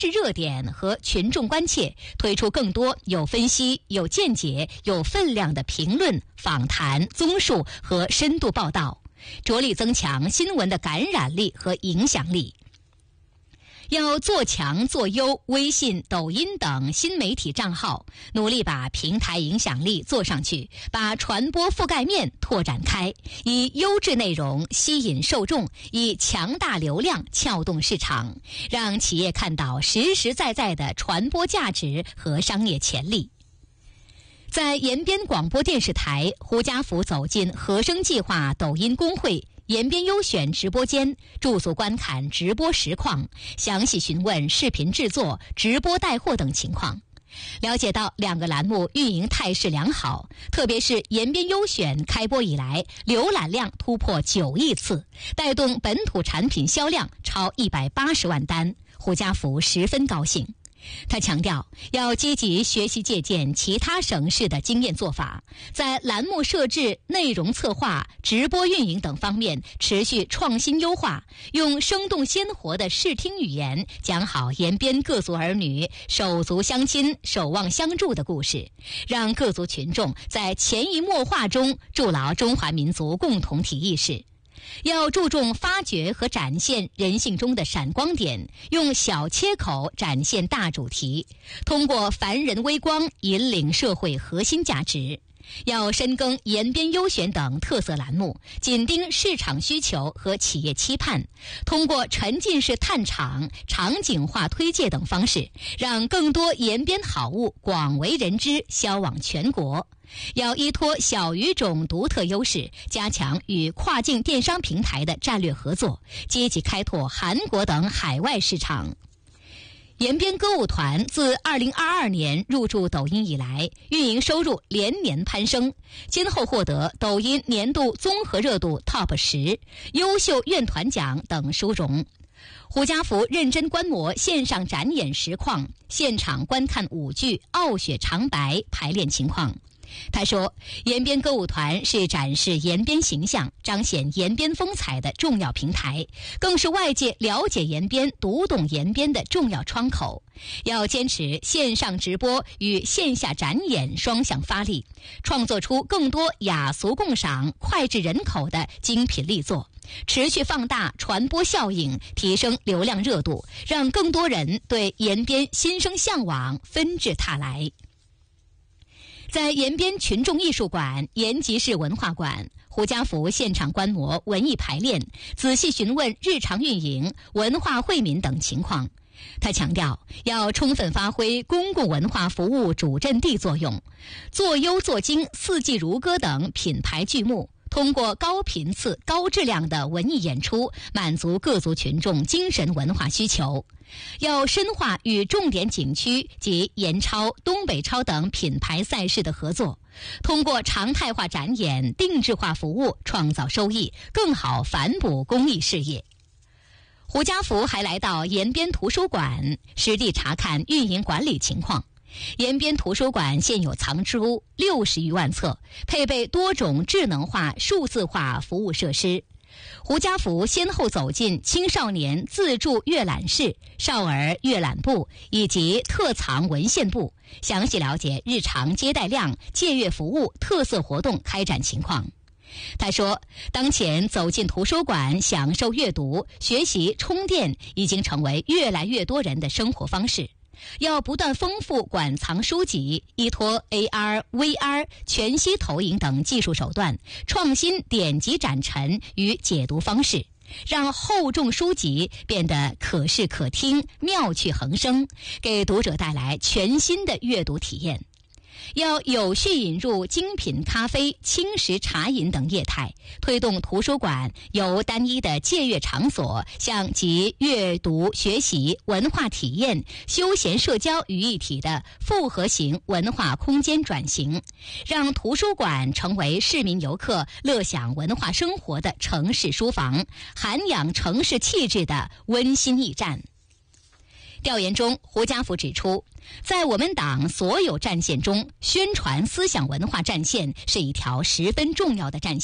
热点和群众关切，推出更多有分析、有见解、有分量的评论、访谈、综述和深度报道，着力增强新闻的感染力和影响力。要做强做优微信、抖音等新媒体账号，努力把平台影响力做上去，把传播覆盖面拓展开，以优质内容吸引受众，以强大流量撬动市场，让企业看到实实在在的传播价值和商业潜力。在延边广播电视台，胡家福走进和声计划抖音公会延边优选直播间，驻足观看直播实况，详细询问视频制作、直播带货等情况，了解到两个栏目运营态势良好，特别是延边优选开播以来，浏览量突破9亿次，带动本土产品销量超180万单，胡家福十分高兴。他强调，要积极学习借鉴其他省市的经验做法，在栏目设置、内容策划、直播运营等方面持续创新优化，用生动鲜活的视听语言讲好延边各族儿女手足相亲、守望相助的故事，让各族群众在潜移默化中筑牢中华民族共同体意识。要注重发掘和展现人性中的闪光点，用小切口展现大主题，通过凡人微光引领社会核心价值。要深耕延边优选等特色栏目，紧盯市场需求和企业期盼，通过沉浸式探场、场景化推介等方式，让更多延边好物广为人知，销往全国。要依托小语种独特优势，加强与跨境电商平台的战略合作，积极开拓韩国等海外市场。延边歌舞团自2022年入驻抖音以来，运营收入连年攀升，今后获得抖音年度综合热度 TOP 10、优秀院团奖等殊荣。胡家福认真观摩线上展演实况，现场观看舞剧《傲雪长白》排练情况。他说，延边歌舞团是展示延边形象、彰显延边风采的重要平台，更是外界了解延边、读懂延边的重要窗口。要坚持线上直播与线下展演双向发力，创作出更多雅俗共赏、脍炙人口的精品力作，持续放大传播效应，提升流量热度，让更多人对延边心生向往，纷至沓来。在延边群众艺术馆、延吉市文化馆，胡家福现场观摩文艺排练，仔细询问日常运营、文化惠民等情况。他强调，要充分发挥公共文化服务主阵地作用，做优做精、四季如歌等品牌剧目，通过高频次、高质量的文艺演出，满足各族群众精神文化需求。要深化与重点景区及延超、东北超等品牌赛事的合作，通过常态化展演、定制化服务创造收益，更好反哺公益事业。胡家福还来到延边图书馆，实地查看运营管理情况。延边图书馆现有藏书60余万册，配备多种智能化、数字化服务设施。胡家福先后走进青少年自助阅览室、少儿阅览部以及特藏文献部，详细了解日常接待量、借阅服务、特色活动开展情况。他说，当前走进图书馆享受阅读、学习、充电已经成为越来越多人的生活方式。要不断丰富馆藏书籍，依托 AR、VR、全息投影等技术手段，创新典籍展陈与解读方式，让厚重书籍变得可视可听、妙趣横生，给读者带来全新的阅读体验。要有序引入精品咖啡、轻食茶饮等业态，推动图书馆由单一的借阅场所向集阅读、学习、文化体验、休闲社交于一体的复合型文化空间转型，让图书馆成为市民游客乐享文化生活的城市书房，涵养城市气质的温馨驿站。调研中，胡家福指出，在我们党所有战线中，宣传思想文化战线是一条十分重要的战线。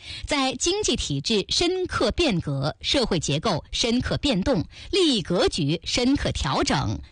在经济体制深刻变革、社会结构深刻变动、利益格局深刻调整、